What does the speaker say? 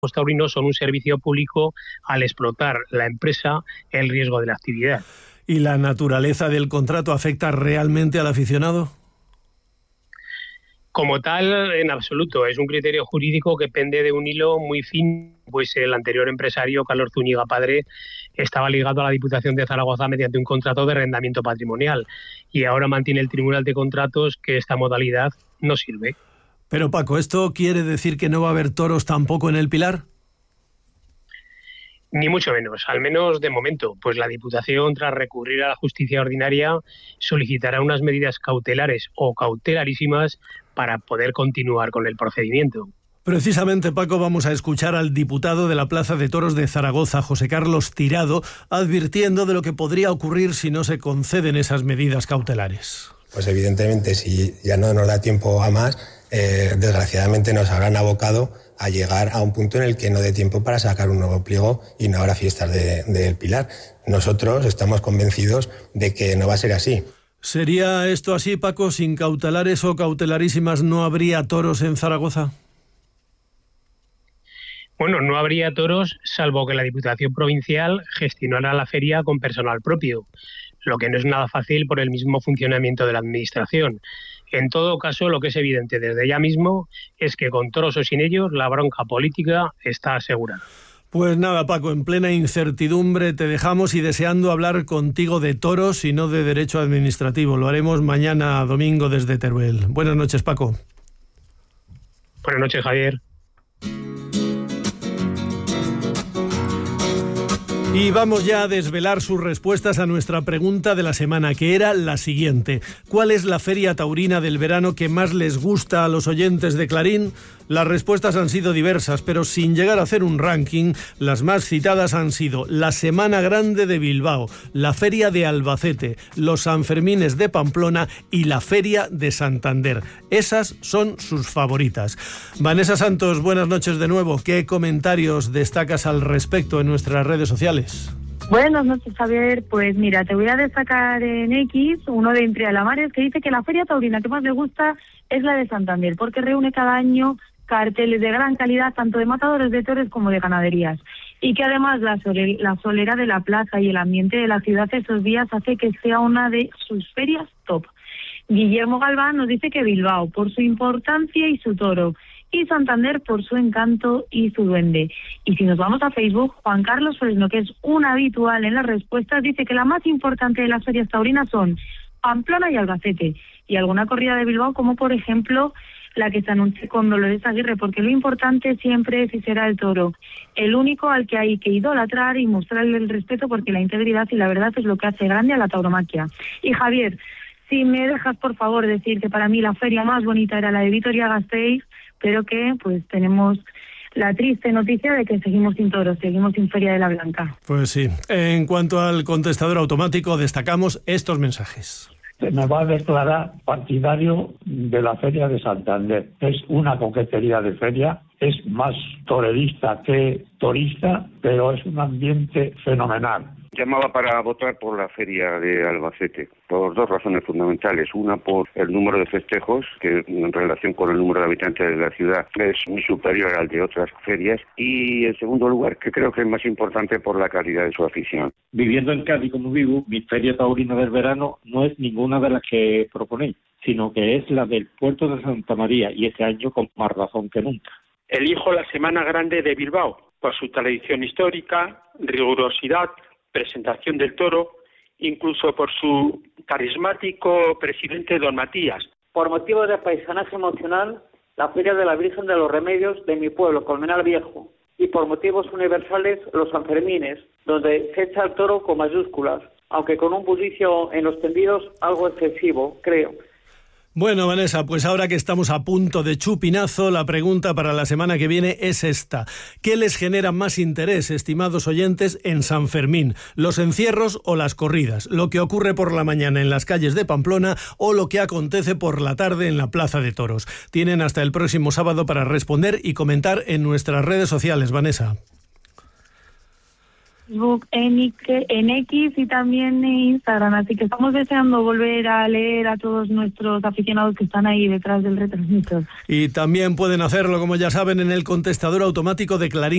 Los taurinos son un servicio público al explotar la empresa el riesgo de la actividad. ¿Y la naturaleza del contrato afecta realmente al aficionado? Como tal, en absoluto. Es un criterio jurídico que pende de un hilo muy fino, pues el anterior empresario, Carlos Zúñiga Padre, estaba ligado a la Diputación de Zaragoza mediante un contrato de arrendamiento patrimonial y ahora mantiene el Tribunal de Contratos que esta modalidad no sirve. Pero Paco, ¿esto quiere decir que no va a haber toros tampoco en el Pilar? Ni mucho menos, al menos de momento, pues la Diputación, tras recurrir a la justicia ordinaria, solicitará unas medidas cautelares o cautelarísimas para poder continuar con el procedimiento. Precisamente, Paco, vamos a escuchar al diputado de la Plaza de Toros de Zaragoza, José Carlos Tirado, advirtiendo de lo que podría ocurrir si no se conceden esas medidas cautelares. Pues evidentemente, si ya no nos da tiempo a más, desgraciadamente nos habrán abocado a llegar a un punto en el que no dé tiempo para sacar un nuevo pliego y no habrá fiestas del Pilar. Nosotros estamos convencidos de que no va a ser así. ¿Sería esto así, Paco? ¿Sin cautelares o cautelarísimas no habría toros en Zaragoza? Bueno, no habría toros salvo que la Diputación Provincial gestionara la feria con personal propio, lo que no es nada fácil por el mismo funcionamiento de la Administración. En todo caso, lo que es evidente desde ya mismo es que con toros o sin ellos, la bronca política está asegurada. Pues nada, Paco, en plena incertidumbre te dejamos y deseando hablar contigo de toros y no de derecho administrativo. Lo haremos mañana domingo desde Teruel. Buenas noches, Paco. Buenas noches, Javier. Y vamos ya a desvelar sus respuestas a nuestra pregunta de la semana, que era la siguiente. ¿Cuál es la feria taurina del verano que más les gusta a los oyentes de Clarín? Las respuestas han sido diversas, pero sin llegar a hacer un ranking, las más citadas han sido la Semana Grande de Bilbao, la Feria de Albacete, los Sanfermines de Pamplona y la Feria de Santander. Esas son sus favoritas. Vanessa Santos, buenas noches de nuevo. ¿Qué comentarios destacas al respecto en nuestras redes sociales? Buenas noches, Javier. Pues mira, te voy a destacar en X uno de Entre Alamares que dice que la feria taurina que más le gusta es la de Santander, porque reúne cada año carteles de gran calidad, tanto de matadores de toros como de ganaderías, y que además la solera de la plaza y el ambiente de la ciudad esos días hace que sea una de sus ferias top. Guillermo Galván nos dice que Bilbao, por su importancia y su toro, y Santander por su encanto y su duende. Y si nos vamos a Facebook, Juan Carlos Fresno, que es un habitual en las respuestas, dice que la más importante de las ferias taurinas son Pamplona y Albacete, y alguna corrida de Bilbao, como por ejemplo la que se anuncia con Dolores Aguirre, porque lo importante siempre es y será el toro, el único al que hay que idolatrar y mostrarle el respeto, porque la integridad y la verdad es lo que hace grande a la tauromaquia. Y Javier, si me dejas por favor decir que para mí la feria más bonita era la de Vitoria-Gasteiz, pero que pues tenemos la triste noticia de que seguimos sin toros, seguimos sin Feria de la Blanca. Pues sí. En cuanto al contestador automático, destacamos estos mensajes. Me va a declarar partidario de la Feria de Santander. Es una coquetería de feria, es más torerista que torista, pero es un ambiente fenomenal. Llamaba para votar por la Feria de Albacete, por dos razones fundamentales. Una, por el número de festejos, que en relación con el número de habitantes de la ciudad es muy superior al de otras ferias. Y en segundo lugar, que creo que es más importante, por la calidad de su afición. Viviendo en Cádiz como vivo, mi feria taurina del verano no es ninguna de las que proponéis, sino que es la del puerto de Santa María, y este año con más razón que nunca. Elijo la Semana Grande de Bilbao, por su tradición histórica, rigurosidad, presentación del toro, incluso por su carismático presidente don Matías. Por motivo de paisanaje emocional, la Feria de la Virgen de los Remedios de mi pueblo, Colmenar Viejo, y por motivos universales, los Sanfermines, donde se echa el toro con mayúsculas, aunque con un bullicio en los tendidos algo excesivo, creo. Bueno, Vanessa, pues ahora que estamos a punto de chupinazo, la pregunta para la semana que viene es esta. ¿Qué les genera más interés, estimados oyentes, en San Fermín? ¿Los encierros o las corridas? ¿Lo que ocurre por la mañana en las calles de Pamplona o lo que acontece por la tarde en la Plaza de Toros? Tienen hasta el próximo sábado para responder y comentar en nuestras redes sociales, Vanessa. En X y también en Instagram, así que estamos deseando volver a leer a todos nuestros aficionados que están ahí detrás del retransmisor. Y también pueden hacerlo, como ya saben, en el contestador automático de Clarín.